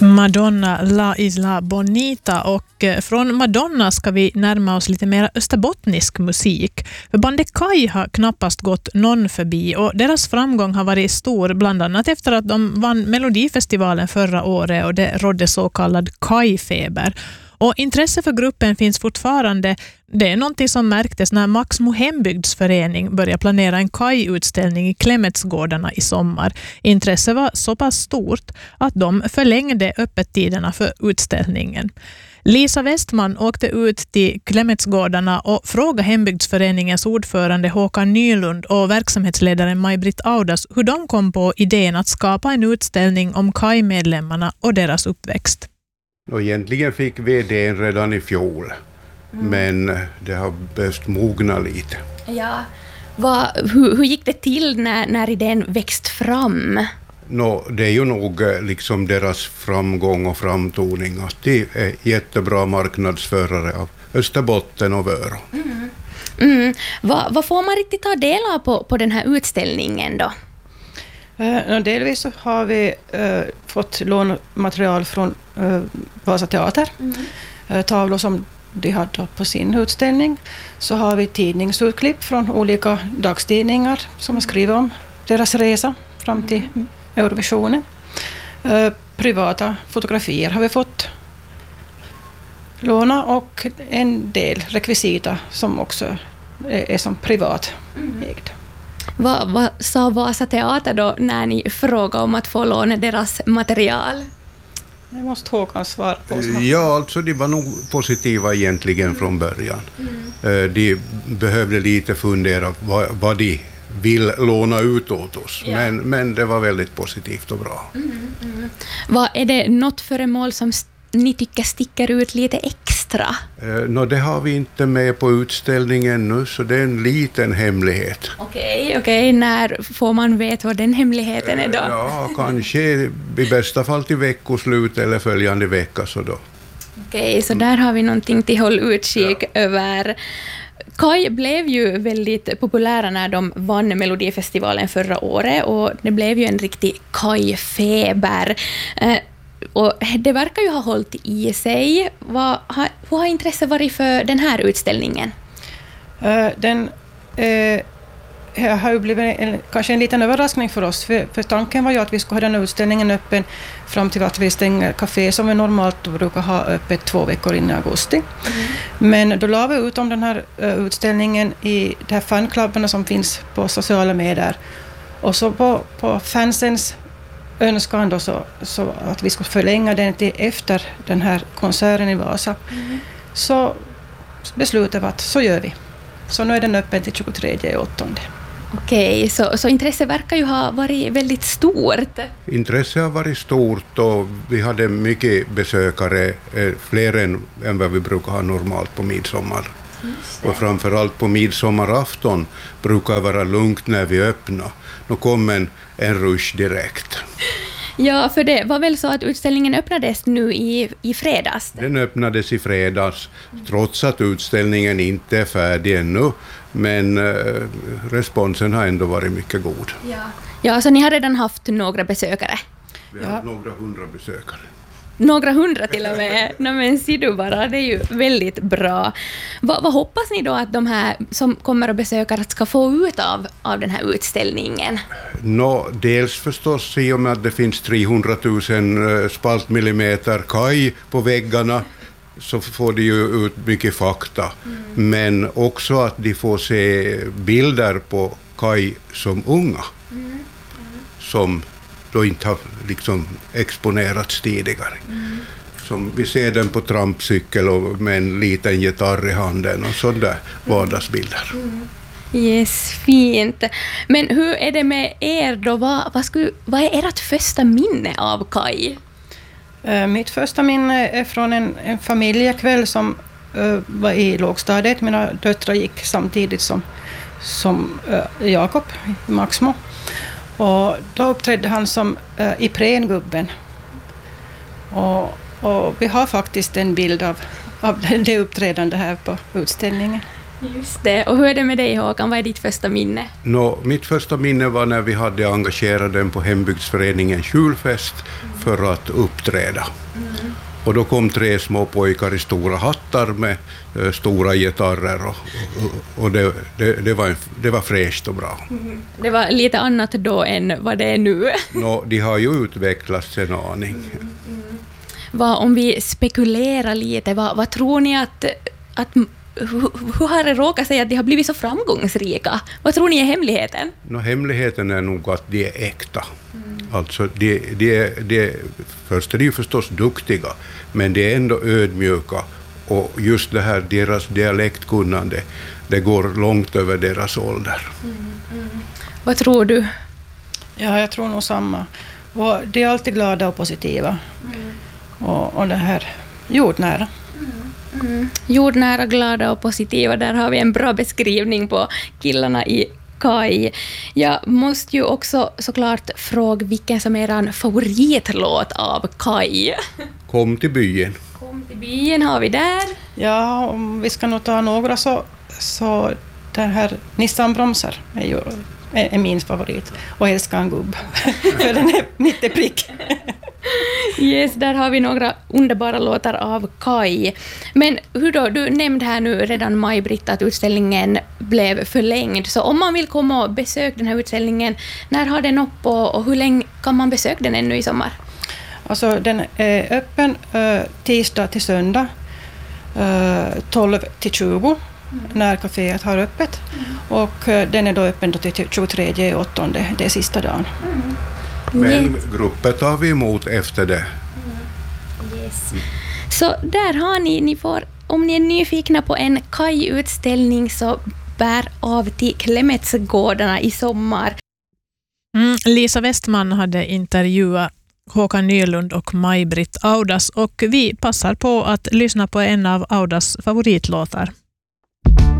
Madonna, La Isla Bonita, och från Madonna ska vi närma oss lite mer österbottnisk musik. För bandet Kaj har knappast gått någon förbi och deras framgång har varit stor, bland annat efter att de vann Melodifestivalen förra året och det rådde så kallad Kaj-feber. Och intresse för gruppen finns fortfarande. Det är någonting som märktes när Maxmo hembygdsförening började planera en Kaj-utställning i Klemetsgårdarna i sommar. Intresse var så pass stort att de förlängde öppettiderna för utställningen. Lisa Westman åkte ut till Klemetsgårdarna och frågade hembygdsföreningens ordförande Håkan Nylund och verksamhetsledaren Maj-Britt Audas hur de kom på idén att skapa en utställning om Kaj-medlemmarna och deras uppväxt. Och egentligen fick vi idén redan i fjol, men det har behövt mogna lite. Ja. Hur gick det till när idén växt fram? Det är ju nog liksom deras framgång och framtoning att de är jättebra marknadsförare av Österbotten och Vörå. Vad får man riktigt ta del av på den här utställningen då? Delvis så har vi fått lånmaterial från Vasa teater, tavlor som de hade på sin utställning. Så har vi tidningsutklipp från olika dagstidningar som har skrivit om deras resa fram till Eurovisionen. Privata fotografier har vi fått låna och en del rekvisita som också är som privat ägd. Vad sa Vasa teater då när ni frågade om att få låna deras material? Det måste Håkan svara på. Ja, alltså de var nog positiva egentligen från början. De behövde lite fundera vad de vill låna ut åt oss. Ja. Men det var väldigt positivt och bra. Är det något föremål som ni tycker sticker ut lite extra? Det har vi inte med på utställningen nu, så det är en liten hemlighet. Okej. När får man veta vad den hemligheten är då? Ja, kanske i bästa fall till veckoslut eller följande vecka. Så Så där har vi någonting till håll utkik över. Kaj blev ju väldigt populära när de vann Melodifestivalen förra året och det blev ju en riktig Kaj-feber. Och det verkar ju ha hållit i sig. Hur har intresse varit för den här utställningen? Den har ju blivit kanske en liten överraskning för oss. För tanken var ju att vi skulle ha den utställningen öppen fram till att vi stänger café som vi normalt brukar ha öppet 2 veckor in i augusti. Men då la vi ut om den här utställningen i de här fanklubbarna som finns på sociala medier. Och så på fansens önskan då så att vi skulle förlänga den till efter den här konserten i Vasa. Så beslutade vi att så gör vi. Så nu är den öppen till 23/8. Så intresse verkar ju ha varit väldigt stort. Intresse har varit stort och vi hade mycket besökare, fler än vad vi brukar ha normalt på midsommar. Och framförallt på midsommarafton brukar det vara lugnt när vi öppnar. Då kom en rush direkt. Ja, för det var väl så att utställningen öppnades nu i fredags? Den öppnades i fredags, trots att utställningen inte är färdig ännu. Men responsen har ändå varit mycket god. Ja, så ni har redan haft några besökare? Vi har några 100 besökare. Några 100 till och med. Men ser du bara, det är ju väldigt bra. Vad hoppas ni då att de här som kommer och besöker ska få ut av den här utställningen? Dels förstås i och med att det finns 300 000 spaltmillimeter Kaj på väggarna så får de ju ut mycket fakta. Men också att de får se bilder på Kaj som unga. Som då inte har liksom exponerats tidigare. Som vi ser den på trampcykel och med en liten gitarr i handen och sådär vardagsbilder. Yes, fint. Men hur är det med er då? Vad är ert första minne av Kaj? Mitt första minne är från en familjekväll som var i lågstadiet. Mina döttrar gick samtidigt som Jakob i Maxmo. Och då uppträdde han som Ipren-gubben. Och vi har faktiskt en bild av det uppträdande här på utställningen. Just det. Och hur är det med dig, Håkan? Vad är ditt första minne? Mitt första minne var när vi hade engagerat den på hembygdsföreningens julfest för att uppträda. Och då kom 3 små pojkar i stora hattar med stora gitarrer och det var fräscht och bra. Det var lite annat då än vad det är nu. De har ju utvecklats en aning. Om vi spekulerar lite, vad tror ni att hur har det råkat sig att de har blivit så framgångsrika? Vad tror ni är hemligheten? Hemligheten är nog att de är äkta. Alltså, först är de ju förstås duktiga, men de är ändå ödmjuka. Och just det här, deras dialektkunnande, det går långt över deras ålder. Vad tror du? Ja, jag tror nog samma. Och de är alltid glada och positiva. Och det här jordnära. Jordnära, glada och positiva. Där har vi en bra beskrivning på killarna i KAI. Jag måste ju också såklart fråga vilken som är er favoritlåt av KAI. Kom till byn. Kom till byn har vi där. Ja, om vi ska nog ta några så det här Nissan bromsar är min favorit. Och älskar en gubb. För den är mitt i prick. Yes, där har vi några underbara låtar av KAI. Men hur då? Du nämnde här nu redan, Maj-Britt, att utställningen blev förlängd. Så om man vill komma och besöka den här utställningen, när har den upp och hur länge kan man besöka den ännu i sommar? Alltså den är öppen tisdag till söndag 12 till 20 när kaféet har öppet. Och den är då öppen då till 23/8, det är sista dagen. Men gruppen tar vi emot efter det. Yes. Så där har ni får, om ni är nyfikna på en KAI-utställning så bär av till Klemetsgårdarna i sommar. Lisa Westman hade intervjuat Håkan Nylund och Maj-Britt Audas och vi passar på att lyssna på en av Audas favoritlåtar.